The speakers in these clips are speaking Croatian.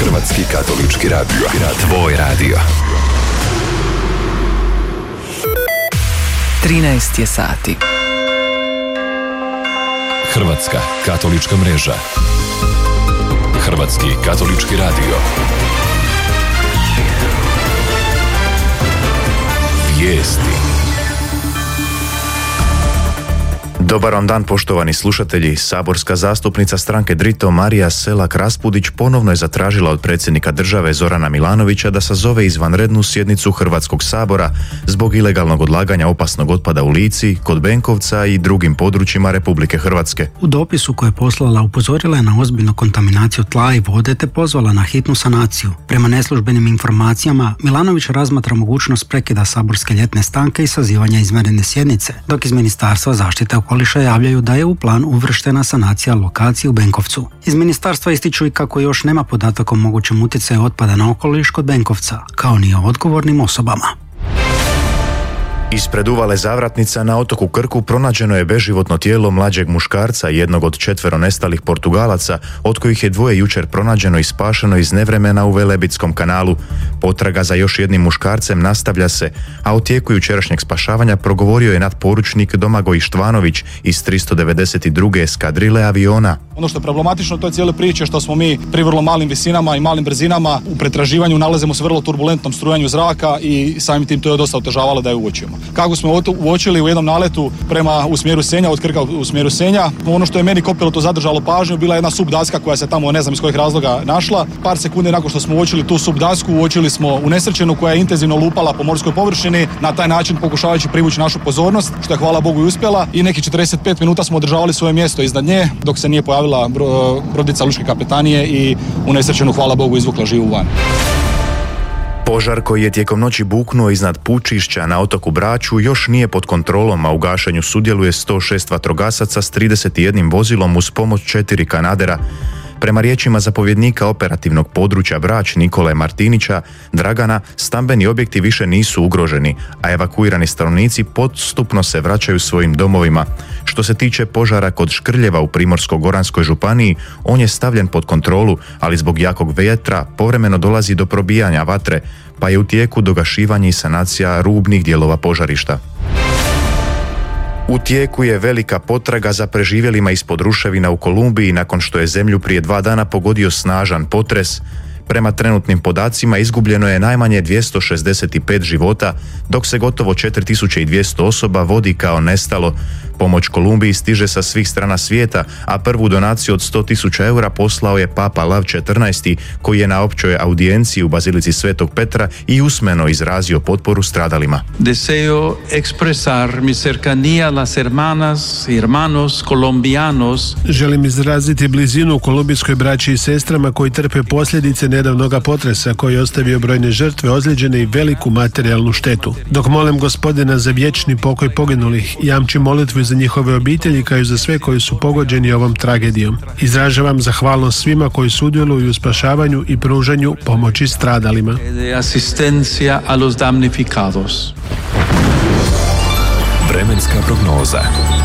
Hrvatski katolički radio. Tvoj radio. 13 je sati. Hrvatska katolička mreža. Hrvatski katolički radio. Vijesti. Dobar vam dan, poštovani slušatelji. Saborska zastupnica stranke Drito Marija Selak-Raspudić ponovno je zatražila od predsjednika države Zorana Milanovića da sazove izvanrednu sjednicu Hrvatskog sabora zbog ilegalnog odlaganja opasnog otpada u Lici, kod Benkovca i drugim područjima Republike Hrvatske. U dopisu koje je poslala upozorila je na ozbiljnu kontaminaciju tla i vode te pozvala na hitnu sanaciju. Prema neslužbenim informacijama, Milanović razmatra mogućnost prekida saborske ljetne stanke i sazivanja izvanredne sjednice, dok iz Ministarstva zaštite okoliša javljaju da je u plan uvrštena sanacija lokacije u Benkovcu. Iz ministarstva ističu i kako još nema podataka o mogućem utjecaju otpada na okoliš kod Benkovca, kao ni o odgovornim osobama. Ispred uvale Zavratnica na otoku Krku pronađeno je beživotno tijelo mlađeg muškarca, jednog od 4 nestalih Portugalaca, od kojih je 2 jučer pronađeno i spašeno iz nevremena u Velebitskom kanalu. Potraga za još jednim muškarcem nastavlja se, a u tijeku jučerašnjeg spašavanja progovorio je nadporučnik Domagoj Štvanović iz 392. eskadrile aviona. Ono što je problematično u toj cijeloj priči je što smo mi pri vrlo malim visinama i malim brzinama u pretraživanju nalazimo se u vrlo turbulentnom strujanju zraka i samim tim to je dosta otežavalo da je uočimo. Kako smo uočili u jednom naletu u smjeru Senja, od Krka u smjeru Senja, ono što je meni kopilotu zadržalo pažnju bila jedna subdaska koja se tamo ne znam iz kojih razloga našla. Par sekundi nakon što smo uočili tu subdasku, uočili smo unesrećenu koja je intenzivno lupala po morskoj površini, na taj način pokušavajući privući našu pozornost, što je hvala Bogu i uspjela, i nekih 45 minuta smo održavali svoje mjesto iznad nje dok se nije pojavila brodica lučke kapetanije i unesrećenu hvala Bogu izvukla živu van. Požar koji je tijekom noći buknuo iznad Pučišća na otoku Braču još nije pod kontrolom, a u gašenju sudjeluje 106 vatrogasaca s 31 vozilom uz pomoć 4 kanadera. Prema riječima zapovjednika operativnog područja Brač Nikole Martinića Dragana, stambeni objekti više nisu ugroženi, a evakuirani stanovnici postupno se vraćaju svojim domovima. Što se tiče požara kod Škrljeva u Primorsko-goranskoj županiji, on je stavljen pod kontrolu, ali zbog jakog vjetra povremeno dolazi do probijanja vatre, pa je u tijeku dogašivanje i sanacija rubnih dijelova požarišta. U tijeku je velika potraga za preživjelima ispod ruševina u Kolumbiji nakon što je zemlju prije 2 dana pogodio snažan potres. Prema trenutnim podacima izgubljeno je najmanje 265 života, dok se gotovo 4200 osoba vodi kao nestalo. Pomoć Kolumbiji stiže sa svih strana svijeta, a prvu donaciju od 100.000 eura poslao je Papa Lav XIV, koji je na općoj audijenciji u Bazilici Svetog Petra i usmeno izrazio potporu stradalima. Deseo expresar mi cercanía a las hermanas y hermanos colombianos. Želim izraziti blizinu kolumbijskoj braći i sestrama koji trpe posljedice nedavnoga potresa koji je ostavio brojne žrtve, ozlijeđene i veliku materijalnu štetu. Dok molim Gospodina za vječni pokoj poginulih, jamčim molitvu za njihove obitelji kao i za sve koji su pogođeni ovom tragedijom. Izražavam zahvalnost svima koji sudjeluju u spašavanju i pružanju pomoći stradalima. Asistencia a los damnificados. Vremenska prognoza.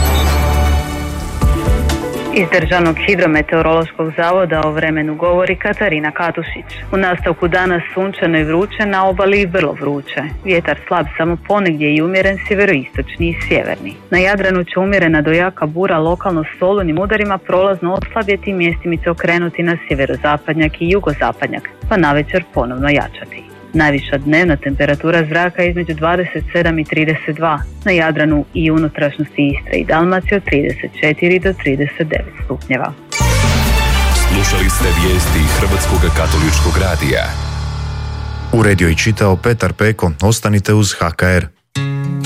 Iz Državnog hidrometeorološkog zavoda o vremenu govori Katarina Katušić. U nastavku dana sunčano i vruće, na obali vrlo vruće. Vjetar slab samo ponegdje i umjeren sjeveroistočni i sjeverni. Na Jadranu će umjerena do jaka bura lokalno s olujnim udarima prolazno oslabjeti i mjestimice okrenuti na sjeverozapadnjak i jugozapadnjak, pa navečer ponovno jačati. Najviša dnevna temperatura zraka je između 27 i 32, na Jadranu i unutrašnjosti Istre i Dalmacije od 34 do 39 stupnjeva. Slušali ste vijesti Hrvatskog katoličkog radija. Uredio i čitao Petar Peko. Ostanite uz HKR.